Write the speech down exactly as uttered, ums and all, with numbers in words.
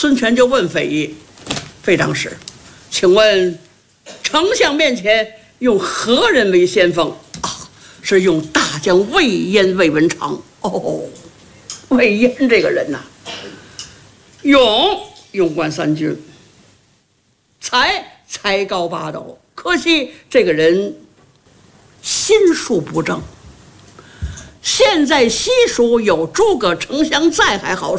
孙权就问费祎：“费长史，请问丞相面前用何人为先锋？”啊，是用大将魏延为文长。哦，魏延这个人呐、啊，勇勇冠三军，才才高八斗，可惜这个人心术不正。现在西蜀有诸葛丞相在还好